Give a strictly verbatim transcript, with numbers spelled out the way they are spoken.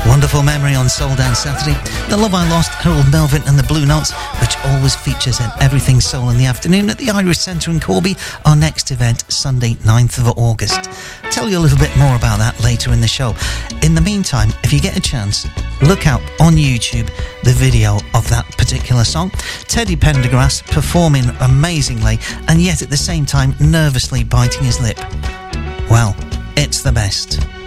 Wonderful memory on Soul Dance Saturday. The Love I Lost, Harold Melvin and the Blue Notes, which always features an Everything Soul in the afternoon at the Irish Centre in Corby. Our next event, Sunday ninth of August. I'll tell you a little bit more about that later in the show. In the meantime, if you get a chance, look out on YouTube the video of that particular song. Teddy Pendergrass performing amazingly and yet at the same time nervously biting his lip. Well, it's the best.